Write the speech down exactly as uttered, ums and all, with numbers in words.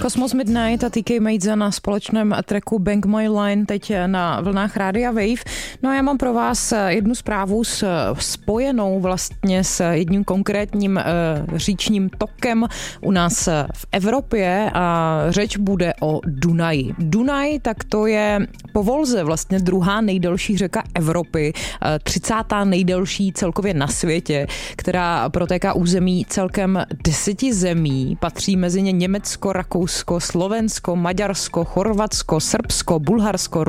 Cosmos Midnight a T K Maidza na společném tracku Bang My Line teď na vlnách Rádia Wave. No a já mám pro vás jednu zprávu s, spojenou vlastně s jedním konkrétním uh, říčním tokem u nás v Evropě a řeč bude o Dunaji. Dunaj, tak to je po Volze vlastně druhá nejdelší řeka Evropy, třicátá nejdelší celkově na světě, která protéká území celkem deseti zemí, patří mezi ně Německo, Rakousko, Slovensko, Maďarsko, Chorvatsko, Srbsko, Bulharsko,